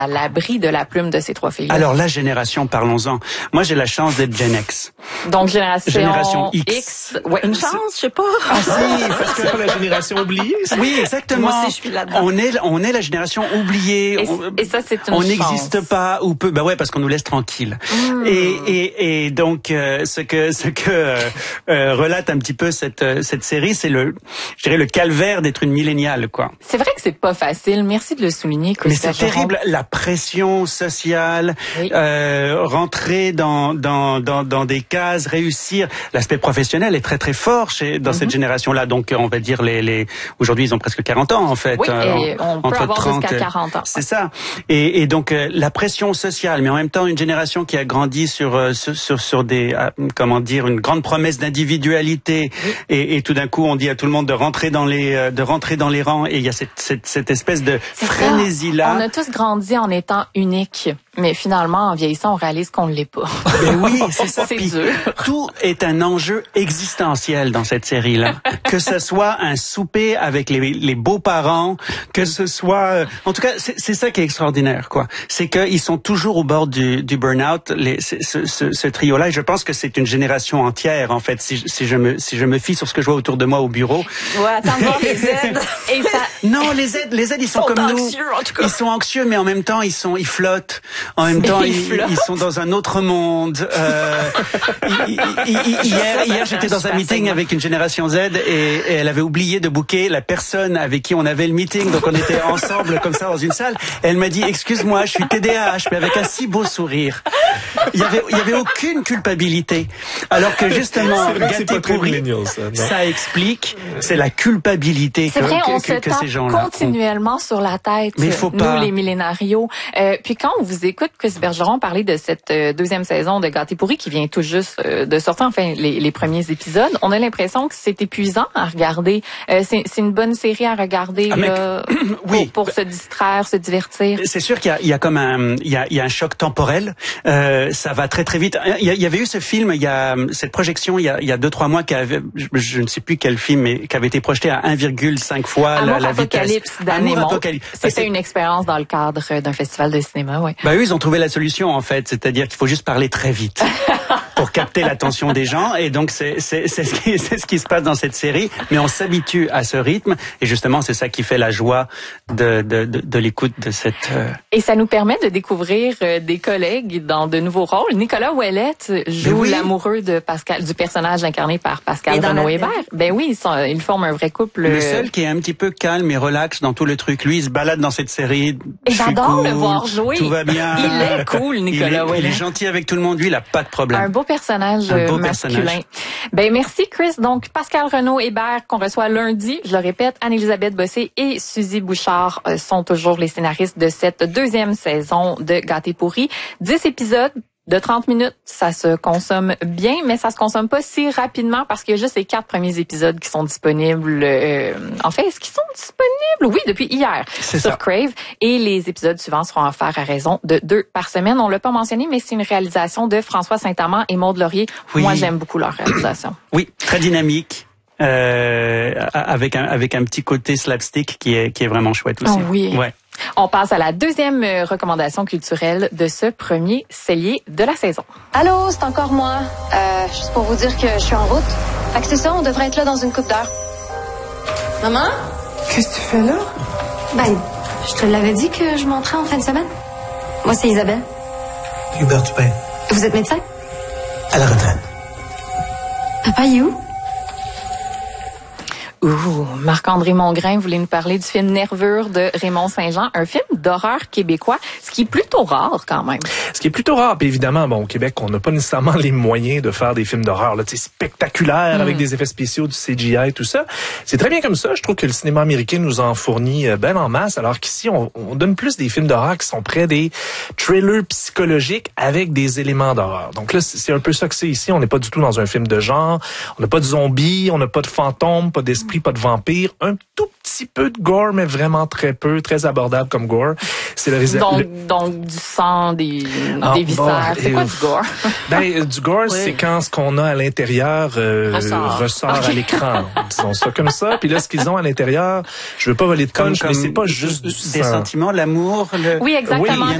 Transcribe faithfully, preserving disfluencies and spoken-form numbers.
à l'abri de la plume de ces trois filles. Alors, la génération, parlons-en. Moi, j'ai la chance d'être Gen X. Donc, génération, génération X. X. Ouais, une chance, je sais pas. Ah si, parce C'est pas la génération oubliée, ça? Oui, exactement. Moi aussi, je suis là-dedans. On est, on est la génération oubliée. Et, on, et ça, c'est une On chance. n'existe pas ou peu. Bah ouais, parce qu'on nous laisse tranquilles. Mmh. Et, et, et donc, euh, ce que, ce que euh, euh, relate un petit peu cette, cette série, c'est le, je dirais, le calvaire d'être une milléniale, quoi. C'est vrai que c'est pas facile. Merci de le souligner, Christophe. Mais c'est terrible, la pression sociale, oui. euh, rentrer dans, dans, dans, dans des cases, réussir. L'aspect professionnel est très très fort chez, dans mm-hmm. cette génération-là. Donc, on va dire les, les, aujourd'hui, ils ont presque quarante ans, en fait. Oui, et euh, on peut entre avoir trente, jusqu'à quarante ans. C'est ça. Et, et donc, euh, la pression sociale, mais en même temps, une génération qui a grandi sur, euh, sur, sur, sur des, euh, comment dire, une grande promesse d'individualité. Oui. Et, et tout d'un coup, on dit à tout le monde de rentrer dans les, euh, de rentrer dans les rangs. Et il y a cette, cette, cette espèce de frénésie-là. On a tous grandi en étant uniques. Mais finalement, en vieillissant, on réalise qu'on ne l'est pas. Mais oui, c'est ça. C'est Puis, dur. Tout est un enjeu existentiel dans cette série-là. Que ce soit un souper avec les, les beaux-parents, que ce soit... En tout cas, c'est, c'est ça qui est extraordinaire, quoi. C'est qu'ils sont toujours au bord du, du burn-out, les, ce, ce, ce trio-là. Et je pense que c'est une génération entière, en fait, si, si, je me, si je me fie sur ce que je vois autour de moi au bureau. Ouais, attends de voir les Z. Et ça... Non, les Z, les Z, ils sont, sont comme anxieux, nous. En tout cas. Ils sont anxieux, mais en même temps, ils sont, ils flottent. En même temps, ils, ils, ils sont dans un autre monde. Euh, ils, ils, ils, hier, hier, j'étais dans un meeting avec une génération Z et, et elle avait oublié de booker la personne avec qui on avait le meeting. Donc on était ensemble comme ça dans une salle. Et elle m'a dit, excuse-moi, je suis T D A H, mais avec un si beau sourire. Il y avait, il y avait aucune culpabilité. Alors que justement, Gâté pourri, ça, ça explique, c'est la culpabilité c'est que, vrai, on que, se que, que ces gens-là ont. Continuellement sur la tête, mais faut pas. Nous les millénarios. Euh, puis quand on vous écoute, Chris Bergeron parler de cette euh, deuxième saison de Gâté pourri qui vient tout juste euh, de sortir, enfin les, les premiers épisodes, on a l'impression que c'est épuisant à regarder. Euh, c'est, c'est une bonne série à regarder ah, là, mec, oui. pour, pour se distraire, se divertir. C'est sûr qu'il y a, il y a comme un, il y a, il y a un choc temporel. Euh, ça va très très vite. Il y, a, il y avait eu ce film, il y a cette projection il y a, il y a deux trois mois qui avait, je, je ne sais plus quel film, mais qui avait été projeté à un virgule cinq fois Amour la, la Apocalypse vitesse. Amour Apocalypse. C'était une expérience dans le cadre d'un festival de cinéma, oui. Bah eux, ils ont trouvé la solution en fait, c'est-à-dire qu'il faut juste parler très vite pour capter l'attention des gens. Et donc c'est c'est c'est ce qui c'est ce qui se passe dans cette série. Mais on s'habitue à ce rythme et justement c'est ça qui fait la joie de de de, de l'écoute de cette. Euh... Et ça nous permet de découvrir euh, des collègues dans de nouveaux rôles. Nicolas Ouellette joue oui. l'amoureux de Pascal, du personnage incarné par Pascal Renaud Hébert. Ben oui, ils, sont, ils forment un vrai couple. Le seul qui est un petit peu calme et relax dans tout le truc, lui, il se balade dans cette série. Et j'adore cool, le voir jouer. Tout va bien. Il est cool, Nicolas Ouellette. Il est gentil avec tout le monde. Lui, il a pas de problème. Un beau personnage un beau masculin. Personnage. Ben merci Chris. Donc Pascal Renaud Hébert qu'on reçoit lundi. Je le répète, Anne-Élisabeth Bossé et Suzy Bouchard euh, sont toujours les scénaristes de cette deuxième saison de Gâté pourri. Dix épisodes de trente minutes, ça se consomme bien, mais ça se consomme pas si rapidement parce qu'il y a juste les quatre premiers épisodes qui sont disponibles. Euh, en fait, est-ce qu'ils sont disponibles? Oui, depuis hier c'est sur ça. Crave. Et les épisodes suivants seront offerts à raison de deux par semaine. On l'a pas mentionné, mais c'est une réalisation de François Saint-Amand et Maude Laurier. Oui. Moi, j'aime beaucoup leur réalisation. Oui, très dynamique. Euh, avec un avec un petit côté slapstick qui est qui est vraiment chouette aussi. Oh oui. Ouais. On passe à la deuxième recommandation culturelle de ce premier cellier de la saison. Allô, c'est encore moi. Euh, juste pour vous dire que je suis en route. Fait que c'est ça, on devrait être là dans une couple d'heures. Maman? Qu'est-ce que tu fais là? Ben, je te l'avais dit que je montrais en fin de semaine. Moi, c'est Isabelle. Hubert Dupin. Vous êtes médecin? À la retraite. Papa, il est où? Ouh, Marc-André Mongrain voulait nous parler du film Nervure de Raymond Saint-Jean, un film d'horreur québécois, ce qui est plutôt rare quand même. Ce qui est plutôt rare, puis évidemment, bon, au Québec, on n'a pas nécessairement les moyens de faire des films d'horreur, là, tu sais, spectaculaires, mm. avec des effets spéciaux, du C G I, tout ça. C'est très bien comme ça. Je trouve que le cinéma américain nous en fournit ben en masse, alors qu'ici, on, on donne plus des films d'horreur qui sont près des thrillers psychologiques avec des éléments d'horreur. Donc là, c'est un peu ça que c'est ici. On n'est pas du tout dans un film de genre. On n'a pas de zombies, on n'a pas de fantômes, pas d'esprits, pas de vampires, un tout petit peu de gore, mais vraiment très peu, très abordable comme gore. C'est le, résa- Donc, le... Donc, du sang, des, Ah, des viscères. bon, C'est quoi et- du gore? Ben, du gore, Oui. c'est quand ce qu'on a à l'intérieur euh, Ressort. ressort à l'écran. Disons ça comme ça. Puis là, ce qu'ils ont à l'intérieur, je veux pas voler de Comme- punch, mais comme c'est pas juste du des sang. sentiments, l'amour. Le... Oui, exactement. Oui,